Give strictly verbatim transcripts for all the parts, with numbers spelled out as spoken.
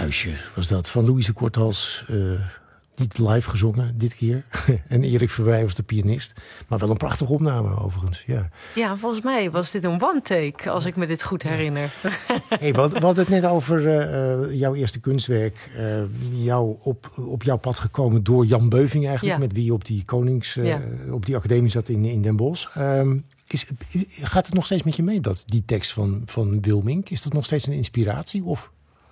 Muisje was dat, van Louise Korthals. Uh, niet live gezongen, dit keer. En Erik Verwij was de pianist. Maar wel een prachtige opname, overigens. Ja, ja volgens mij was dit een one-take, als ik me dit goed herinner. Hey, we, we hadden het net over uh, jouw eerste kunstwerk. Uh, jou op, op jouw pad gekomen door Jan Beuving eigenlijk. Ja. Met wie je op die Konings, uh, ja. op die academie zat in, in Den Bosch. Um, is, gaat het nog steeds met je mee, dat, die tekst van, van Wilmink? Is dat nog steeds een inspiratie, of...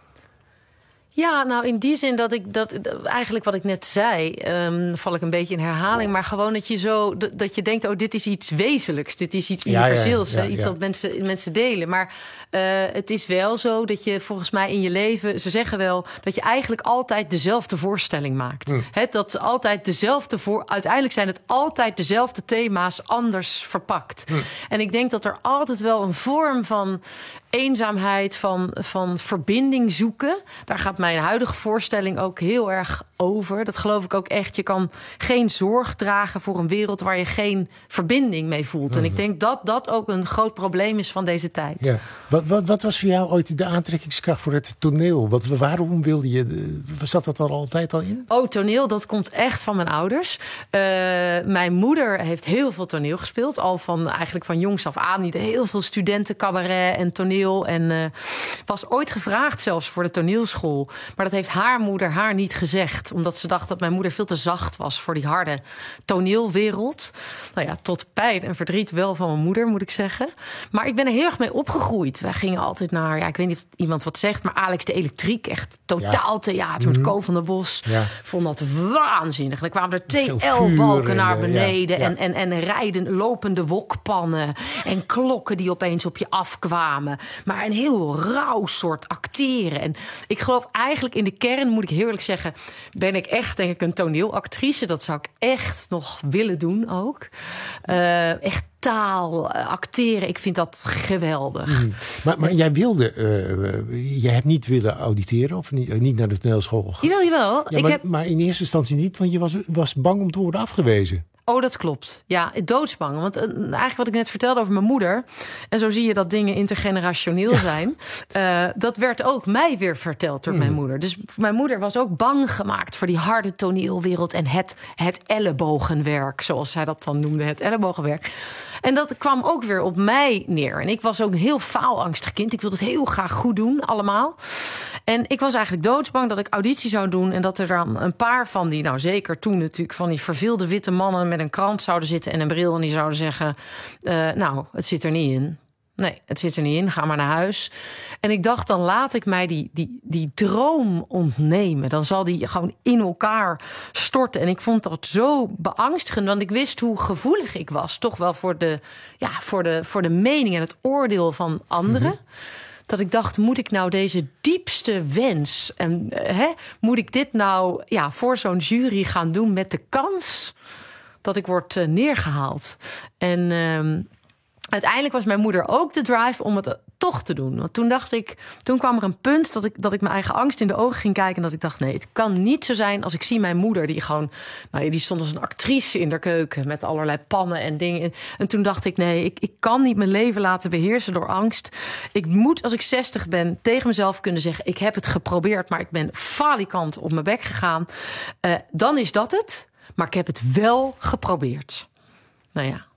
Ja, nou in die zin dat ik dat, dat eigenlijk wat ik net zei, um, val ik een beetje in herhaling, maar gewoon dat je zo dat, dat je denkt, oh, dit is iets wezenlijks, dit is iets universeels, ja, ja, ja, iets ja. dat mensen mensen delen. Maar uh, het is wel zo dat je volgens mij in je leven, ze zeggen wel dat je eigenlijk altijd dezelfde voorstelling maakt. Mm. He, dat altijd dezelfde voor, uiteindelijk zijn het altijd dezelfde thema's anders verpakt. Mm. En ik denk dat er altijd wel een vorm van eenzaamheid, van, van verbinding zoeken. Daar gaat mijn huidige voorstelling ook heel erg over. Dat geloof ik ook echt. Je kan geen zorg dragen voor een wereld waar je geen verbinding mee voelt. Mm-hmm. En ik denk dat dat ook een groot probleem is van deze tijd. Ja. Wat, wat, wat was voor jou ooit de aantrekkingskracht voor het toneel? Wat, waarom wilde je... Zat dat er altijd al in? Oh, toneel, dat komt echt van mijn ouders. Uh, mijn moeder heeft heel veel toneel gespeeld. Al van eigenlijk van jongs af aan. Heel veel studenten, cabaret en toneel. En uh, was ooit gevraagd zelfs voor de toneelschool. Maar dat heeft haar moeder haar niet gezegd. Omdat ze dacht dat mijn moeder veel te zacht was voor die harde toneelwereld. Nou ja, tot pijn en verdriet wel van mijn moeder, moet ik zeggen. Maar ik ben er heel erg mee opgegroeid. Wij gingen altijd naar, ja, ik weet niet of iemand wat zegt, maar Alex de Elektriek. Echt totaal ja. theater met mm-hmm. Ko van der Bos. Ja. Vond dat waanzinnig. En dan kwamen er T L-balken naar beneden. Ja. Ja. En, en, en rijden, lopende wokpannen. En klokken die opeens op je afkwamen. Maar een heel rauw soort acteren. En ik geloof eigenlijk in de kern, moet ik heel eerlijk zeggen, ben ik echt, denk ik, een toneelactrice. Dat zou ik echt nog willen doen ook. Uh, echt taal, acteren, ik vind dat geweldig. Mm. Maar, maar jij wilde, uh, jij hebt niet willen auditeren of niet, niet naar de toneelschool gegaan? Jawel, jawel. Ja, ik maar, heb... maar in eerste instantie niet, want je was, was bang om te worden afgewezen. Oh, dat klopt. Ja, doodsbang. Want uh, eigenlijk wat ik net vertelde over mijn moeder, en zo zie je dat dingen intergenerationeel ja. zijn, uh, dat werd ook mij weer verteld door mm. mijn moeder. Dus mijn moeder was ook bang gemaakt voor die harde toneelwereld en het, het ellebogenwerk, zoals zij dat dan noemde, het ellebogenwerk. En dat kwam ook weer op mij neer. En ik was ook een heel faalangstig kind. Ik wilde het heel graag goed doen, allemaal. En ik was eigenlijk doodsbang dat ik auditie zou doen en dat er dan een paar van die, nou zeker toen natuurlijk, van die verveelde witte mannen met een krant zouden zitten en een bril en die zouden zeggen, uh, nou, het zit er niet in. Nee, het zit er niet in. Ga maar naar huis. En ik dacht, dan laat ik mij die, die, die droom ontnemen. Dan zal die gewoon in elkaar storten. En ik vond dat zo beangstigend. Want ik wist hoe gevoelig ik was. Toch wel voor de, ja, voor de, voor de mening en het oordeel van anderen. Mm-hmm. Dat ik dacht, moet ik nou deze diepste wens, en uh, hè, moet ik dit nou ja, voor zo'n jury gaan doen met de kans dat ik word uh, neergehaald? En uh, uiteindelijk was mijn moeder ook de drive om het toch te doen. Want toen dacht ik, toen kwam er een punt dat ik, dat ik mijn eigen angst in de ogen ging kijken en dat ik dacht, nee, het kan niet zo zijn als ik zie mijn moeder die gewoon, nou, die stond als een actrice in de keuken met allerlei pannen en dingen. En toen dacht ik, nee, ik, ik kan niet mijn leven laten beheersen door angst. Ik moet, als ik zestig ben, tegen mezelf kunnen zeggen, ik heb het geprobeerd, maar ik ben falikant op mijn bek gegaan. Uh, dan is dat het. Maar ik heb het wel geprobeerd. Nou ja.